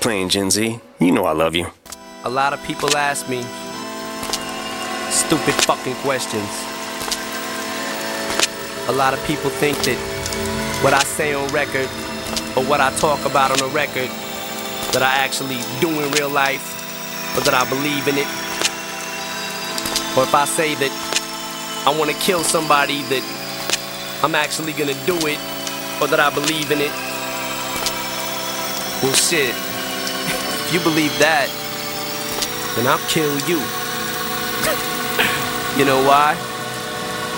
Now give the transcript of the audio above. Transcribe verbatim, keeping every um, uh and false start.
playing, Gen Z. You know I love you. A lot of people ask me stupid fucking questions. A lot of people think that what I say on record or what I talk about on a record that I actually do in real life, or that I believe in it. Or if I say that I want to kill somebody, that I'm actually gonna do it, or that I believe in it. Well, shit, if you believe that, then I'll kill you. You know why?